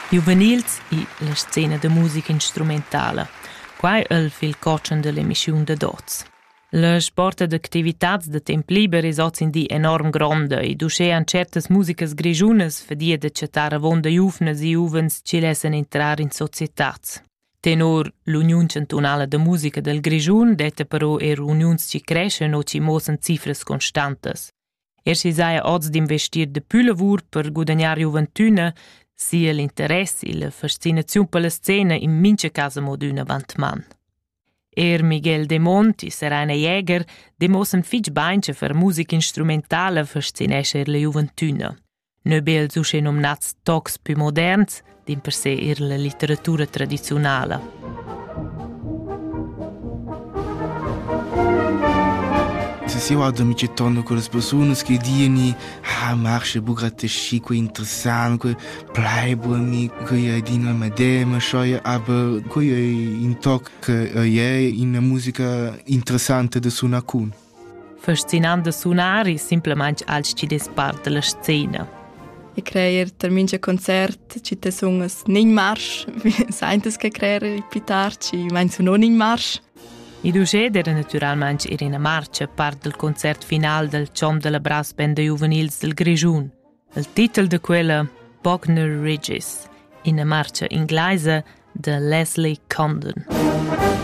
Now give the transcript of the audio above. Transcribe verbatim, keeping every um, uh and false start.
Juvenils e la scena de musica instrumentala. Quai è il fil coccian dell'emissiun de Dots. La sporta d'activitats de temp liber es oz in di enorm gronda e duschean certas musicas grigiunas fadia de chattar avon de juvnas e juvens ci lessen entrar in societats. Tenor l'Uniun Cantunala de Musica del Grigiun detta però er uniuns ci crescen o ci mossen cifras constantas. Er si saia oz d'investir de più lavur per guadagnar juventuna, sia l'interess e la fascinaziun per la scena in mincha casa moduna vantman. Er Miguel De Monti, Serena Jäger, demossen fitg baincha fer musica instrumentala fascinescher la juventuna. Nöbel susche nomnats tocs più moderns, din per se er la literatura tradizionala. Se io vado mi torno con le persone che dicono ah, marcia bugrate chique interessante, bleibo mi che dino madema schoia, aber che in toc è in musica interessante da suonare con. Fascinante suonare semplicemente als ci des part della scena. E creer terminge concert, ci te sungas nin marsch, seintes che creer pitarci, meinst du non nin marsch? I duched era naturalmente era in marcia part del concert final del Chom de la Brass Band de Juvenils del Grigiun. Il titolo di quella Bognor Regis, in marcia inglese de Leslie Condon.